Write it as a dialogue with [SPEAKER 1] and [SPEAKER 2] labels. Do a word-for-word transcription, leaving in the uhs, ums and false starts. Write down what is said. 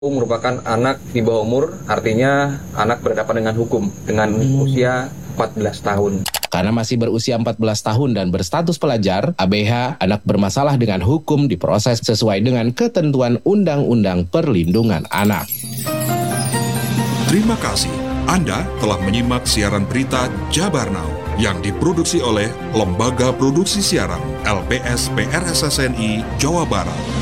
[SPEAKER 1] merupakan anak di bawah umur, artinya anak berhadapan dengan hukum dengan hmm. usia empat belas tahun.
[SPEAKER 2] Karena masih berusia empat belas tahun dan berstatus pelajar, A B H, anak bermasalah dengan hukum, diproses sesuai dengan ketentuan Undang-Undang Perlindungan Anak.
[SPEAKER 3] Terima kasih. Anda telah menyimak siaran berita Jabar Now yang diproduksi oleh Lembaga Produksi Siaran L P S P R S S N I Jawa Barat.